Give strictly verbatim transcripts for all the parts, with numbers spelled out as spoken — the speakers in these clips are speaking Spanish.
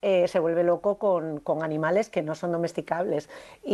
eh, se vuelve loco con, con animales que no son domesticables.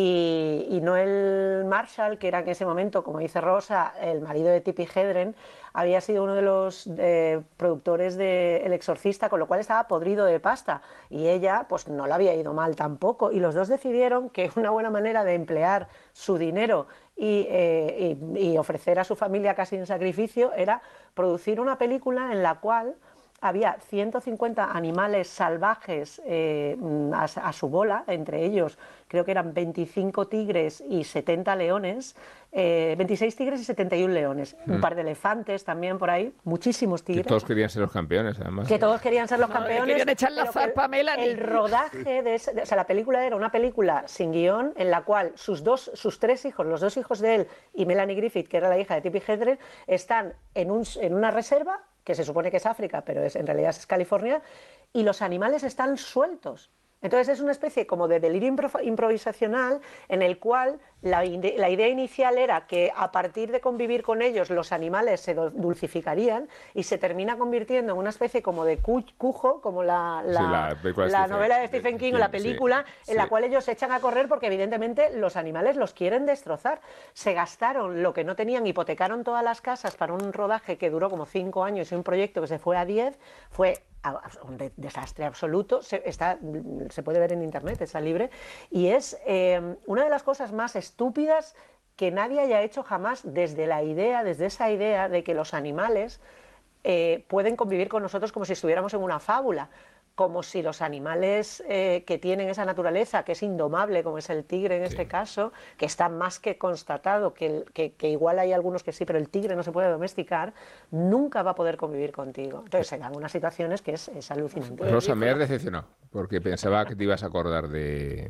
Y, y Noel Marshall, que era en ese momento, como dice Rosa, el marido de Tippi Hedren, había sido uno de los eh, productores de El Exorcista, con lo cual estaba podrido de pasta. Y ella, pues no le había ido mal tampoco. Y los dos decidieron que una buena manera de emplear su dinero y, eh, y, y ofrecer a su familia casi en sacrificio era producir una película en la cual había ciento cincuenta animales salvajes eh, a, a su bola, entre ellos creo que eran veinticinco tigres y setenta leones, eh, veintiséis tigres y setenta y uno leones, mm. un par de elefantes también por ahí, muchísimos tigres. Que todos querían ser los campeones, además. Que todos querían ser los no, campeones. Querían echar la zarpa a Melanie. El rodaje de, ese, de, o sea, la película era una película sin guión en la cual sus dos, sus tres hijos, los dos hijos de él y Melanie Griffith, que era la hija de Tippi Hedren, están en, un, en una reserva que se supone que es África, pero es, en realidad es California, y los animales están sueltos. Entonces es una especie como de delirio impro- improvisacional en el cual la, ide- la idea inicial era que a partir de convivir con ellos los animales se dulcificarían y se termina convirtiendo en una especie como de cu- cujo, como la, la, sí, la, la novela de Stephen King o la película, sí, en sí. la cual ellos se echan a correr porque evidentemente los animales los quieren destrozar. Se gastaron lo que no tenían, hipotecaron todas las casas para un rodaje que duró como cinco años y un proyecto que se fue a diez, fue un de- desastre absoluto. Se, está, se puede ver en internet, está libre, y es eh, una de las cosas más estúpidas que nadie haya hecho jamás, desde la idea, desde esa idea de que los animales eh, pueden convivir con nosotros como si estuviéramos en una fábula, como si los animales eh, que tienen esa naturaleza, que es indomable, como es el tigre en este sí. caso, que está más que constatado, que, el, que, que igual hay algunos que sí, pero el tigre no se puede domesticar, nunca va a poder convivir contigo. Entonces se dan unas situaciones que es, es alucinante. Rosa, me has decepcionado, porque pensaba que te ibas a acordar de...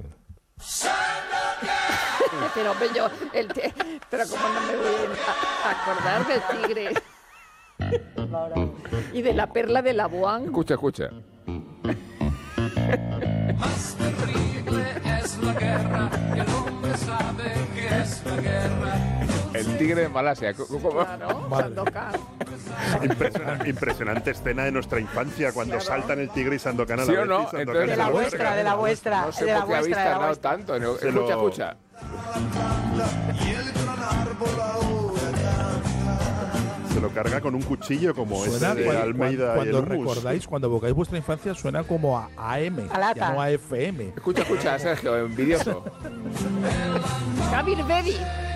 pero hombre, yo, el t- pero como no me voy a, a acordar del tigre y de la perla de Labuan. Escucha, escucha. Más terrible es la guerra, y el hombre sabe que es la guerra. El tigre de Malasia. ¿Cómo? Claro, Sandokan. Impresionante, impresionante escena de nuestra infancia cuando claro. saltan el tigre y Sandokan a la ¿Sí vez. o no? Y Sandokan Entonces, de la vuestra, de la vuestra. No sé de la por qué habéis vuestra, de la tardado vuestra. tanto. No, Se escucha, lo- escucha. Se lo carga con un cuchillo como Suena ese de cuando, Almeida cuando y el hummus. recordáis, cuando evocáis vuestra infancia, suena como a A M, A lata. ya no a F M. Escucha, escucha, Sergio, envidioso. Kabir Bedi.